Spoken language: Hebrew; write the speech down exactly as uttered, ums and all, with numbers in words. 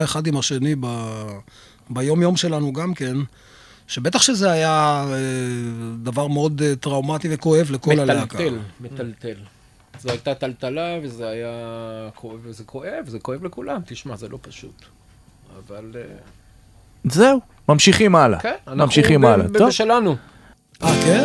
אחד עם השני ב... ביום יום שלנו גם כן, שבטח שזה היה דבר מאוד טראומטי וכואב לכל הלהקה. מטלטל, מטלטל. זו הייתה טלטלה וזה היה כואב, וזה כואב, זה כואב לכולם. תשמע, זה לא פשוט. אבל... זהו, ממשיכים הלאה. כן, ממשיכים הלאה. אנחנו בשלנו. אה, כן?